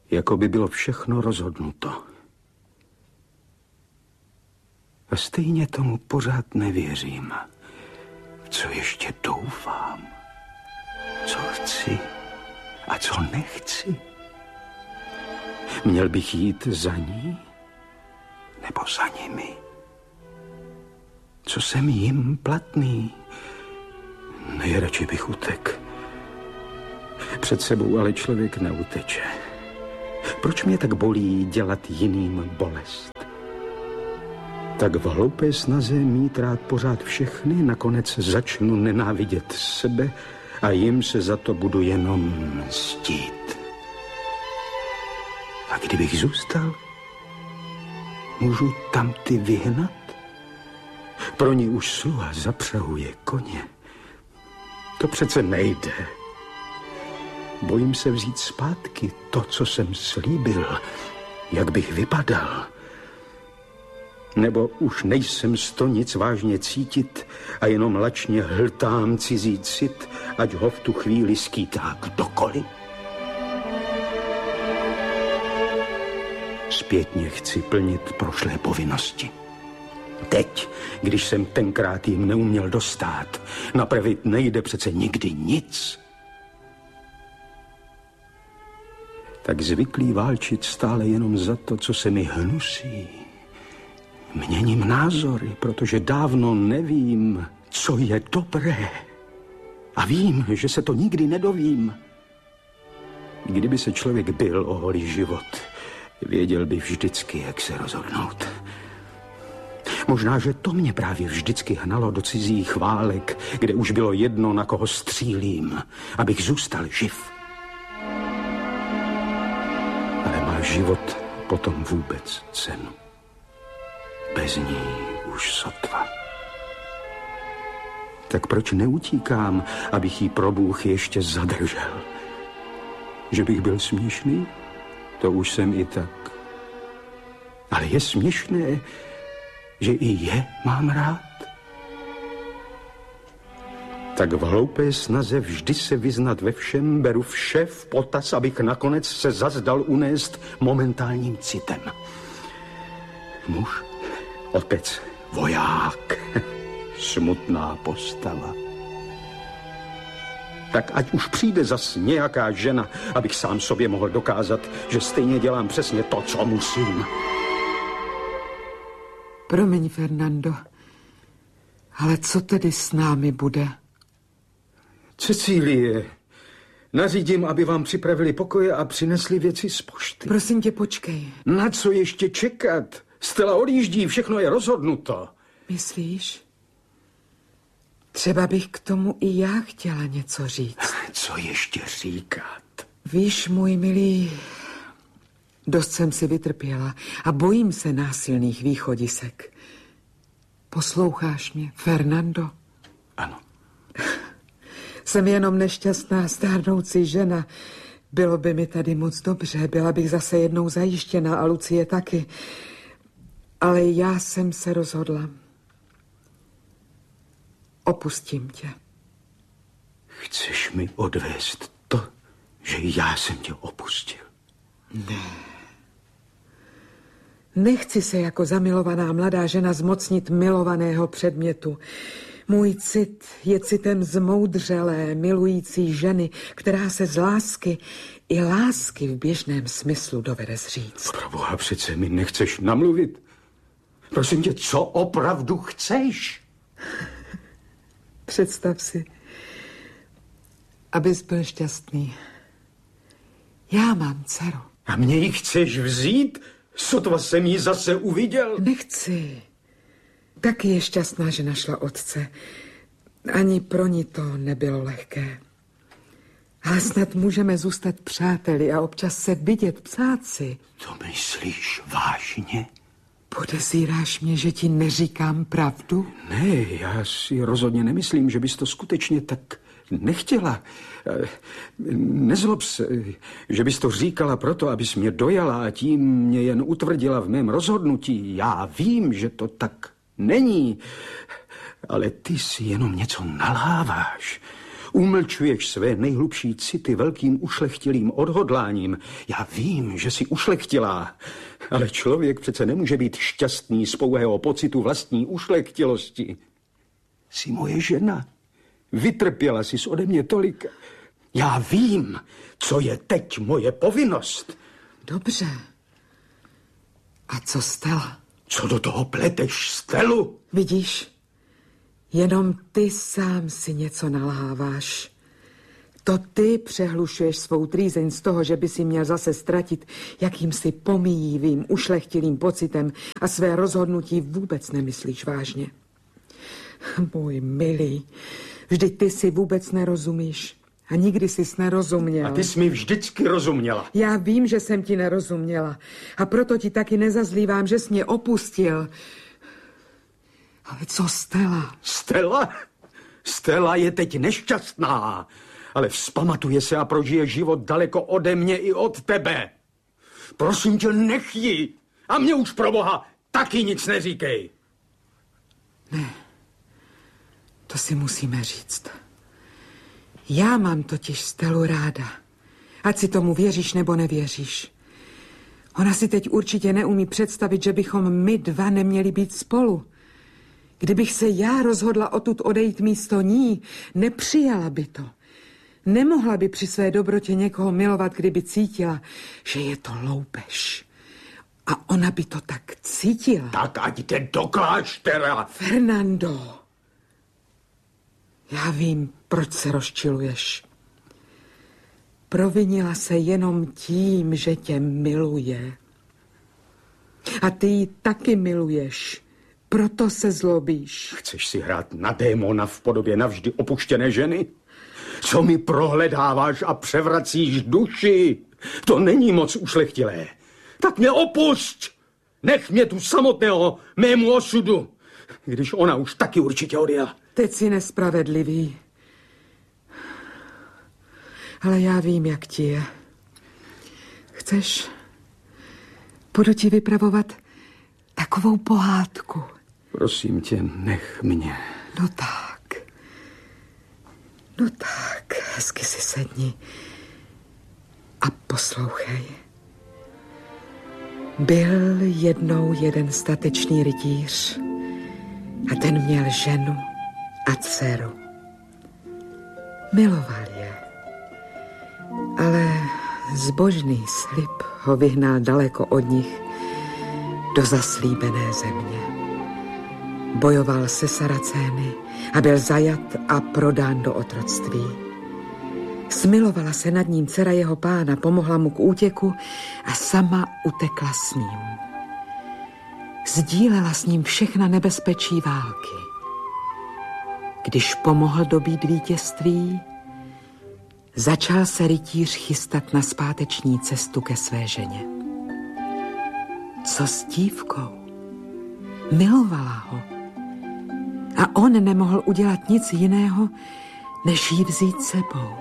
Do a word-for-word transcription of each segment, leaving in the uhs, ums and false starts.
Jako by bylo všechno rozhodnuto. A stejně tomu pořád nevěřím. Co ještě doufám? Co chci a co nechci? Měl bych jít za ní? Nebo za nimi? Co jsem jim platný? Nejradši bych utek. Před sebou ale člověk neuteče. Proč mě tak bolí dělat jiným bolest? Tak v hloupé snaze mít rád pořád všechny nakonec začnu nenávidět sebe a jim se za to budu jenom mstít. A kdybych zůstal, můžu tam ty vyhnat? Pro ní už sluha zapřahuje koně. To přece nejde. Bojím se vzít zpátky to, co jsem slíbil, jak bych vypadal. Nebo už nejsem z to nic vážně cítit a jenom lačně hltám cizí cit, ať ho v tu chvíli skýtá kdokoliv. Zpětně chci plnit prošlé povinnosti. Teď, když jsem tenkrát jim neuměl dostát, napravit nejde přece nikdy nic. Tak zvyklý válčit stále jenom za to, co se mi hnusí. Měním názory, protože dávno nevím, co je dobré. A vím, že se to nikdy nedovím. Kdyby se člověk bil o holý život, věděl by vždycky, jak se rozhodnout. Možná, že to mě právě vždycky hnalo do cizích válek, kde už bylo jedno, na koho střílím, abych zůstal živ. Ale má život potom vůbec cenu. Bez ní už sotva. Tak proč neutíkám, abych jí pro Bůh ještě zadržel? Že bych byl směšný? To už jsem i tak. Ale je směšné, že i je mám rád? Tak v hloupé snaze vždy se vyznat ve všem beru vše v potaz, abych nakonec se zazdal unést momentálním citem. Muž, otec, voják, smutná postava. Tak ať už přijde zas nějaká žena, abych sám sobě mohl dokázat, že stejně dělám přesně to, co musím. Promiň, Fernando, ale co tedy s námi bude? Cecílie, nařídím, aby vám připravili pokoje a přinesli věci z pošty. Prosím tě, počkej. Na co ještě čekat? Stella odjíždí, všechno je rozhodnuto. Myslíš? Třeba bych k tomu i já chtěla něco říct. Co ještě říkat? Víš, můj milý, dost jsem si vytrpěla a bojím se násilných východisek. Posloucháš mě, Fernando? Ano. Jsem jenom nešťastná stárnoucí žena. Bylo by mi tady moc dobře, byla bych zase jednou zajištěna a Lucie taky. Ale já jsem se rozhodla. Opustím tě. Chceš mi odvést to, že já jsem tě opustil? Ne. Nechci se jako zamilovaná mladá žena zmocnit milovaného předmětu. Můj cit je citem zmoudřelé, milující ženy, která se z lásky i lásky v běžném smyslu dovede zříct. Proboha, přece mi nechceš namluvit. Prosím tě, co opravdu chceš? Představ si, abys byl šťastný. Já mám dceru. A mě ji chceš vzít? Sotva jsem ji zase uviděl. Nechci. Taky je šťastná, že našla otce. Ani pro ní to nebylo lehké. Ale snad můžeme zůstat přáteli a občas se vidět, psát si. To myslíš vážně? Podezíráš mě, že ti neříkám pravdu? Ne, já si rozhodně nemyslím, že bys to skutečně tak nechtěla. Nezlob se, že bys to říkala proto, abys mě dojala a tím mě jen utvrdila v mém rozhodnutí. Já vím, že to tak není, ale ty si jenom něco nalháváš. Umlčuješ své nejhlubší city velkým ušlechtilým odhodláním. Já vím, že jsi ušlechtilá, ale člověk přece nemůže být šťastný z pouhého pocitu vlastní ušlechtilosti. Jsi moje žena. Vytrpěla jsi ode mě tolik. Já vím, co je teď moje povinnost. Dobře. A co Stella? Co do toho pleteš, Stelu? Vidíš, jenom ty sám si něco nalháváš. To ty přehlušuješ svou trýzeň z toho, že by si měl zase ztratit jakýmsi pomíjivým, ušlechtilým pocitem a své rozhodnutí vůbec nemyslíš vážně. Můj milý, vždyť ty si vůbec nerozumíš. A nikdy jsi nerozuměl. A ty jsi mi vždycky rozuměla. Já vím, že jsem ti nerozuměla. A proto ti taky nezazlívám, že jsi mě opustil. Ale co Stella? Stella? Stella je teď nešťastná. Ale vzpamatuje se a prožije život daleko ode mě i od tebe. Prosím tě, nech ji. A mě už pro boha taky nic neříkej. Ne. To si musíme říct. Já mám totiž Stelu ráda. Ať si tomu věříš nebo nevěříš. Ona si teď určitě neumí představit, že bychom my dva neměli být spolu. Kdybych se já rozhodla odtud odejít místo ní, nepřijala by to. Nemohla by při své dobrotě někoho milovat, kdyby cítila, že je to loupež. A ona by to tak cítila. Tak ať jde do kláštera. Fernando. Já vím, proč se rozčiluješ. Provinila se jenom tím, že tě miluje. A ty ji taky miluješ. Proto se zlobíš. Chceš si hrát na démona v podobě navždy opuštěné ženy? Co mi prohledáváš a převracíš duši? To není moc ušlechtilé. Tak mě opusť! Nech mě tu samotného mému osudu, když ona už taky určitě odjela. Teď jsi nespravedlivý. Ale já vím, jak ti je. Chceš? Budu ti vypravovat takovou pohádku. Prosím tě, nech mě. No tak. No tak, hezky si sedni a poslouchej. Byl jednou jeden statečný rytíř a ten měl ženu a dceru. Miloval je, ale zbožný slib ho vyhnal daleko od nich do zaslíbené země. Bojoval se Saracény a byl zajat a prodán do otroctví. Smilovala se nad ním dcera jeho pána, pomohla mu k útěku a sama utekla s ním. Sdílela s ním všechna nebezpečí války. Když pomohl dobít vítězství, začal se rytíř chystat na zpáteční cestu ke své ženě. Co s dívkou? Milovala ho. A on nemohl udělat nic jiného, než jí vzít sebou.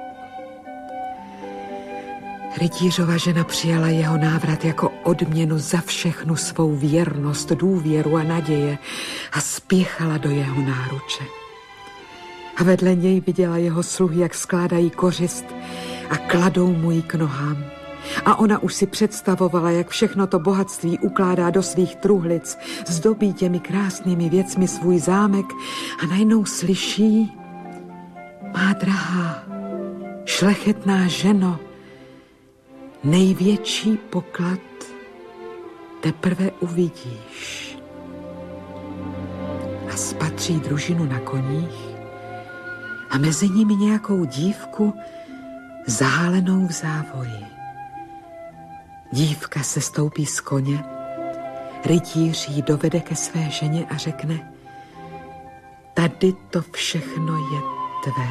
Rytířova žena přijala jeho návrat jako odměnu za všechnu svou věrnost, důvěru a naděje a spěchala do jeho náruče. A vedle něj viděla jeho sluhy, jak skládají kořist a kladou mu ji k nohám. A ona už si představovala, jak všechno to bohatství ukládá do svých truhlic, zdobí těmi krásnými věcmi svůj zámek a najednou slyší: má drahá, šlechetná ženo, největší poklad teprve uvidíš. A spatří družinu na koních a mezi nimi nějakou dívku zahálenou v závoji. Dívka se stoupí z koně, rytíř jí dovede ke své ženě a řekne: tady to všechno je tvé.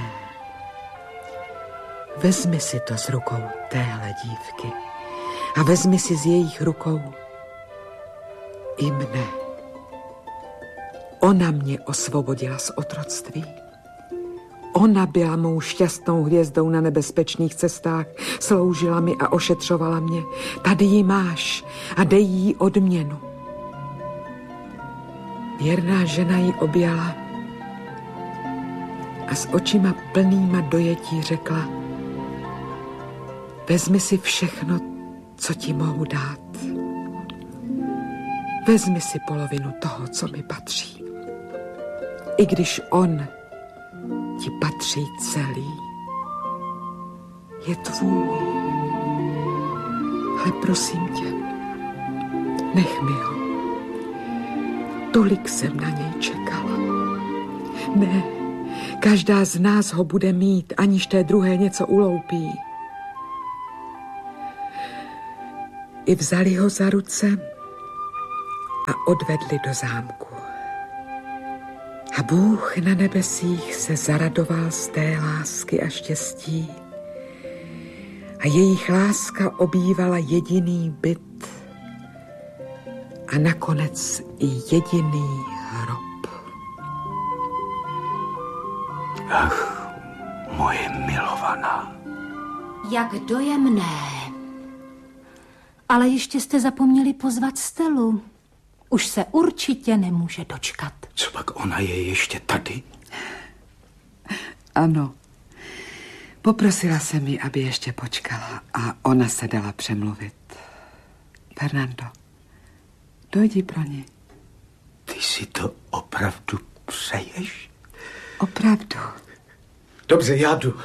Vezmi si to z rukou téhle dívky a vezmi si z jejich rukou i mne. Ona mě osvobodila z otroctví. Ona byla mou šťastnou hvězdou na nebezpečných cestách, sloužila mi a ošetřovala mě. Tady ji máš a dej jí odměnu. Věrná žena ji objala a a s očima plnýma dojetí řekla: vezmi si všechno, co ti mohu dát. Vezmi si polovinu toho, co mi patří. I když on ti patří celý, je tvůj. Ale prosím tě, nech mi ho. Tolik jsem na něj čekala. Ne, každá z nás ho bude mít, aniž té druhé něco uloupí. I vzali ho za ruce a odvedli do zámku. A Bůh na nebesích se zaradoval z té lásky a štěstí. A jejich láska obývala jediný byt a nakonec i jediný hrob. Ach, moje milovaná. Jak dojemné. Ale ještě jste zapomněli pozvat Stelu. Už se určitě nemůže dočkat. Co pak ona je ještě tady? Ano. Poprosila jsem ji, aby ještě počkala a ona se dala přemluvit. Fernando, dojdi pro ní. Ty si to opravdu přeješ? Opravdu. Dobře, já jdu.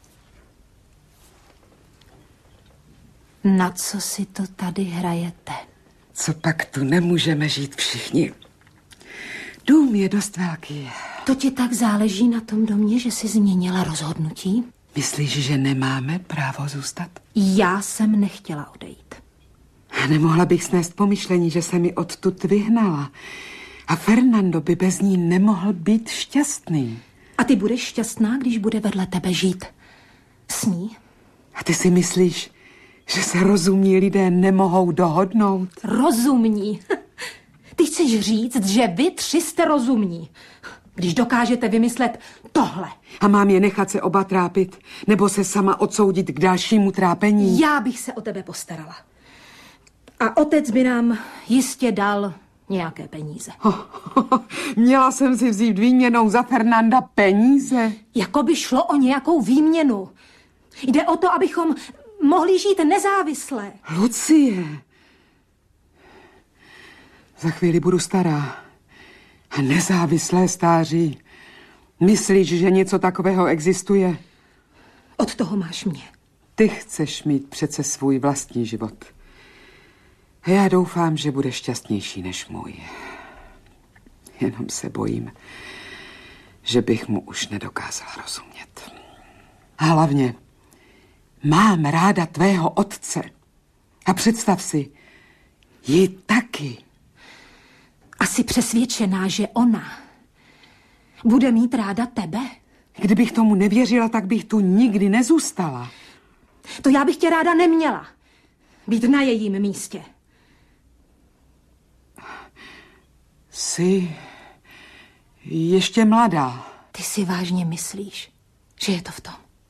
Na co si to tady hrajete? Co pak tu nemůžeme žít všichni? Dům je dost velký. To ti tak záleží na tom domě, že jsi změnila rozhodnutí? Myslíš, že nemáme právo zůstat? Já jsem nechtěla odejít. Nemohla bych snést pomyšlení, že se mi odtud vyhnala. A Fernando by bez ní nemohl být šťastný. A ty budeš šťastná, když bude vedle tebe žít s ní? A ty si myslíš, že se rozumní lidé nemohou dohodnout? Rozumní? Ty chceš říct, že vy tři jste rozumní, když dokážete vymyslet tohle. A mám je nechat se oba trápit, nebo se sama odsoudit k dalšímu trápení? Já bych se o tebe postarala. A otec by nám jistě dal nějaké peníze. Oh, oh, oh, měla jsem si vzít výměnou za Fernanda peníze? Jako by šlo o nějakou výměnu. Jde o to, abychom mohli žít nezávisle. Lucie, za chvíli budu stará. A nezávislé stáří. Myslíš, že něco takového existuje? Od toho máš mě. Ty chceš mít přece svůj vlastní život. A já doufám, že budeš šťastnější než můj. Jenom se bojím, že bych mu už nedokázala rozumět. A hlavně, mám ráda tvého otce. A představ si, ji taky. A jsi přesvědčená, že ona bude mít ráda tebe? Kdybych tomu nevěřila, tak bych tu nikdy nezůstala. To já bych tě ráda neměla. Být na jejím místě. Jsi ještě mladá. Ty si vážně myslíš, že je to v tom?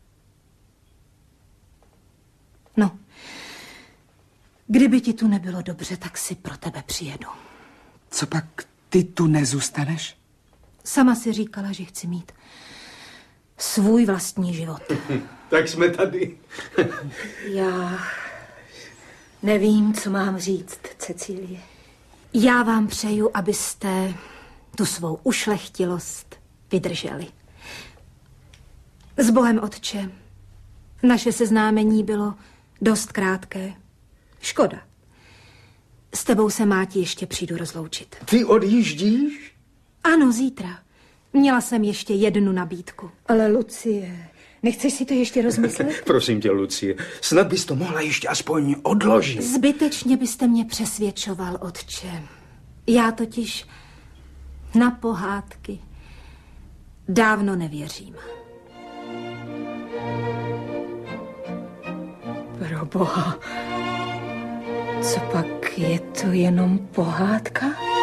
No, kdyby ti tu nebylo dobře, tak si pro tebe přijedu. Co pak ty tu nezůstaneš? Sama si říkala, že chci mít svůj vlastní život. Tak jsme tady. Já nevím, co mám říct, Cecílie. Já vám přeju, abyste tu svou ušlechtilost vydrželi. S Bohem, otče. Naše seznámení bylo dost krátké. Škoda. S tebou se, Máti, ještě přijdu rozloučit. Ty odjíždíš? Ano, zítra. Měla jsem ještě jednu nabídku. Ale Lucie, nechceš si to ještě rozmyslet? Prosím tě, Lucie, snad bys to mohla ještě aspoň odložit. Zbytečně byste mě přesvědčoval, otče. Já totiž na pohádky dávno nevěřím. Proboha, co pak je to jenom pohádka?